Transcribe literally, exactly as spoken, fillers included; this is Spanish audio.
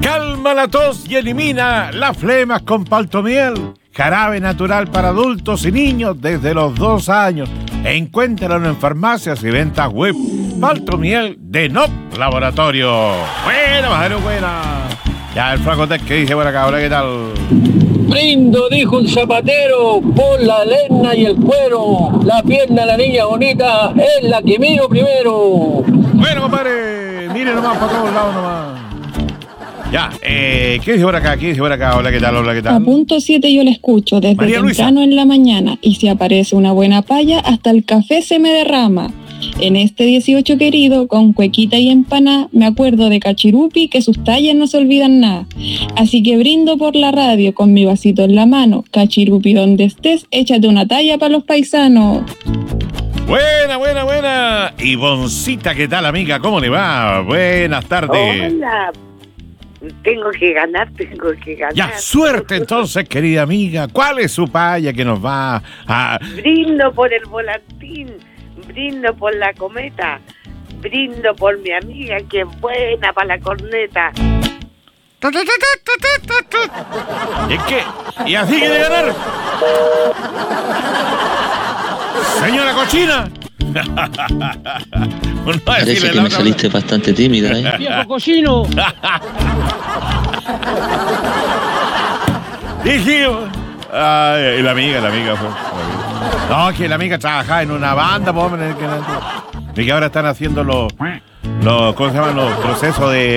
Calma la tos y elimina las flemas con Paltomiel. Jarabe natural para adultos y niños desde los dos años. Encuéntralo en farmacias y ventas web. Paltomiel de N O P Laboratorio. Buena, bajero, buena. Ya, el flaco Tec que dice por acá, hola, ¿qué tal? Brindo, dijo un zapatero, por la lena y el cuero. La pierna de la niña bonita es la que miro primero. Bueno, compadre, mire nomás para todos lados nomás. Ya, eh, ¿qué dice por acá? ¿Qué dice por acá? Hola, ¿qué tal? Hola, ¿qué tal? A punto siete yo le escucho desde María Luisa. temprano en la mañana y si aparece una buena paya, hasta el café se me derrama. En este dieciocho querido, con cuequita y empaná, me acuerdo de Cachirupi que sus tallas no se olvidan nada. Así que brindo por la radio con mi vasito en la mano. Cachirupi, donde estés, échate una talla para los paisanos. Buena, buena, buena. Ivoncita, ¿qué tal, amiga? ¿Cómo le va? Buenas tardes. Hola. Tengo que ganar, tengo que ganar. Ya, suerte entonces, querida amiga. ¿Cuál es su paya que nos va a...? Brindo por el volantín, brindo por la cometa, brindo por mi amiga que es buena para la corneta. ¿Y qué? ¿Y así quiere ganar? Señora cochina. No, parece que me saliste bastante tímida, ¿eh? ¡Viejo cochino! Dijimos. Ay, y la amiga, la amiga fue. No, que la amiga trabajaba en una banda, pues, hombre, que, y que ahora están haciendo los, los, ¿cómo se llaman? Los procesos de